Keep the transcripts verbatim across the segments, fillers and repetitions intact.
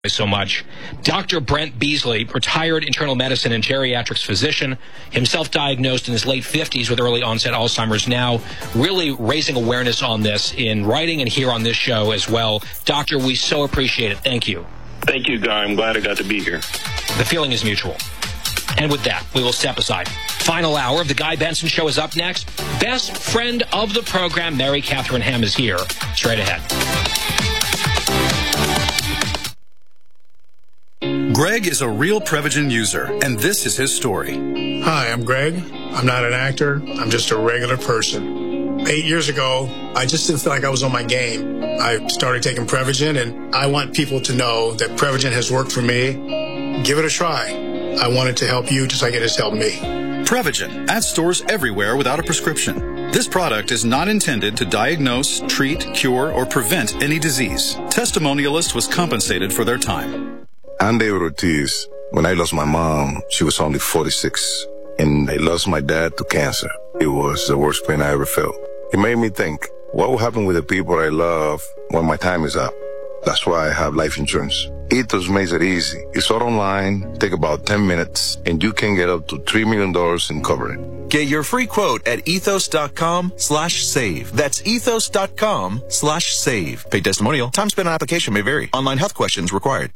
so much. Doctor Brent Beasley, retired internal medicine and geriatrics physician, himself diagnosed in his late fifties with early onset Alzheimer's, now really raising awareness on this in writing and here on this show as well. Doctor, we so appreciate it. Thank you. Thank you, Guy. I'm glad I got to be here. The feeling is mutual. And with that, we will step aside. Final hour of the Guy Benson Show is up next. Best friend of the program, Mary Catherine Ham, is here. Straight ahead. Greg is a real Prevagen user, and this is his story. Hi, I'm Greg. I'm not an actor. I'm just a regular person. Eight years ago, I just didn't feel like I was on my game. I started taking Prevagen, and I want people to know that Prevagen has worked for me. Give it a try. I want it to help you just like it has helped me. Prevagen, at stores everywhere without a prescription. This product is not intended to diagnose, treat, cure, or prevent any disease. Testimonialist was compensated for their time. I'm David Ortiz. When I lost my mom, she was only forty-six, and I lost my dad to cancer. It was the worst pain I ever felt. It made me think, what will happen with the people I love when my time is up? That's why I have life insurance. Ethos makes it easy. It's all online, take about ten minutes, and you can get up to three million dollars in coverage. Get your free quote at ethos.com slash save. That's ethos.com slash save. Paid testimonial. Time spent on application may vary. Online health questions required.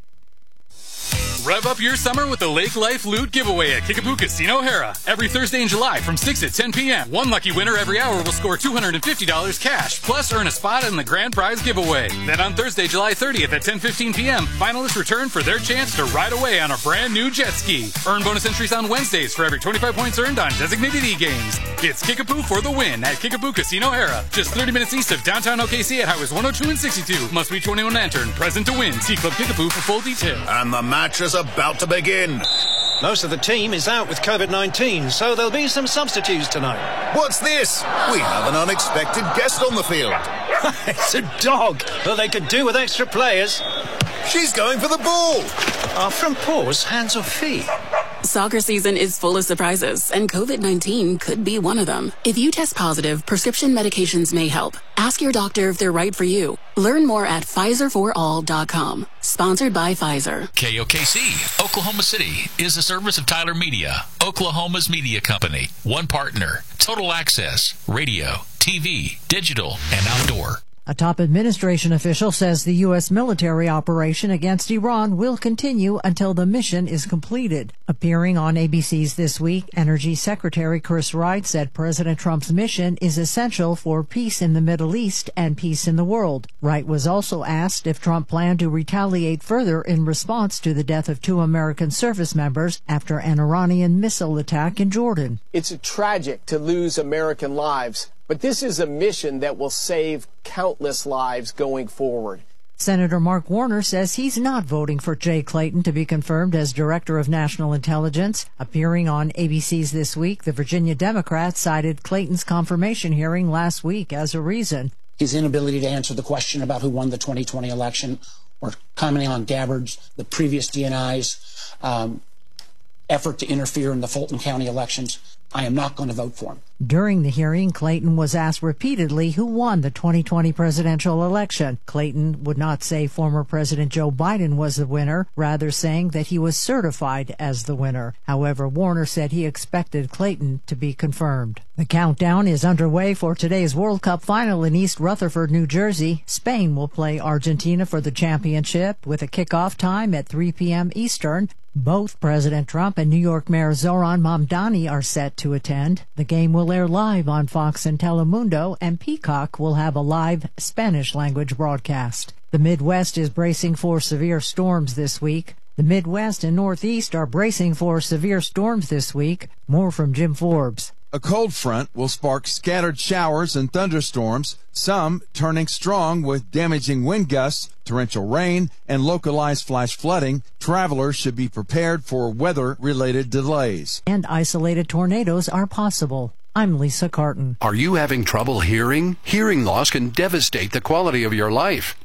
Rev up your summer with the Lake Life Loot Giveaway at Kickapoo Casino Hara. Every Thursday in July from six to ten p.m. One lucky winner every hour will score two hundred fifty dollars cash, plus earn a spot in the grand prize giveaway. Then on Thursday, July thirtieth at ten fifteen p.m., finalists return for their chance to ride away on a brand new jet ski. Earn bonus entries on Wednesdays for every twenty-five points earned on designated e-games. It's Kickapoo for the win at Kickapoo Casino Hara. Just thirty minutes east of downtown O K C at Highways one oh two and sixty-two. Must be twenty-one and enter and present to win. See Club Kickapoo for full details. And the match is about to begin. Most of the team is out with COVID nineteen, so there'll be some substitutes tonight. What's this? We have an unexpected guest on the field. It's a dog, but they could do with extra players. She's going for the ball. Are from paws, hands or feet? Soccer season is full of surprises, and COVID nineteen could be one of them. If you test positive, prescription medications may help. Ask your doctor if they're right for you. Learn more at Pfizer for all dot com. Sponsored by Pfizer. K O K C, Oklahoma City, is a service of Tyler Media, Oklahoma's media company. One partner, total access, radio, T V, digital, and outdoor. A top administration official says the U S military operation against Iran will continue until the mission is completed. Appearing on A B C's This Week, Energy Secretary Chris Wright said President Trump's mission is essential for peace in the Middle East and peace in the world. Wright was also asked if Trump planned to retaliate further in response to the death of two American service members after an Iranian missile attack in Jordan. It's tragic to lose American lives, but this is a mission that will save countless lives going forward. Senator Mark Warner says he's not voting for Jay Clayton to be confirmed as Director of National Intelligence. Appearing on A B C's This Week, the Virginia Democrat cited Clayton's confirmation hearing last week as a reason. His inability to answer the question about who won the twenty twenty election, or commenting on Gabbard's, the previous D N I's um, effort to interfere in the Fulton County elections. I am not going to vote for him. During the hearing, Clayton was asked repeatedly who won the twenty twenty presidential election. Clayton would not say former President Joe Biden was the winner, rather saying that he was certified as the winner. However, Warner said he expected Clayton to be confirmed. The countdown is underway for today's World Cup final in East Rutherford, New Jersey. Spain will play Argentina for the championship with a kickoff time at three p.m. Eastern. Both President Trump and New York Mayor Zoran Mamdani are set to attend. The game will air live on Fox and Telemundo, and Peacock will have a live Spanish-language broadcast. The Midwest is bracing for severe storms this week. The Midwest and Northeast are bracing for severe storms this week. More from Jim Forbes. A cold front will spark scattered showers and thunderstorms, some turning strong with damaging wind gusts, torrential rain, and localized flash flooding. Travelers should be prepared for weather-related delays. And isolated tornadoes are possible. I'm Lisa Carton. Are you having trouble hearing? Hearing loss can devastate the quality of your life.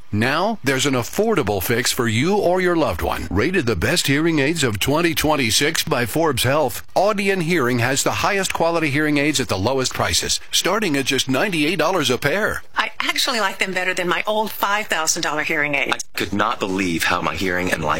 Now, there's an affordable fix for you or your loved one. Rated the best hearing aids of twenty twenty-six by Forbes Health, Audion Hearing has the highest quality hearing aids at the lowest prices, starting at just ninety-eight dollars a pair. I actually like them better than my old five thousand dollars hearing aid. I could not believe how my hearing and life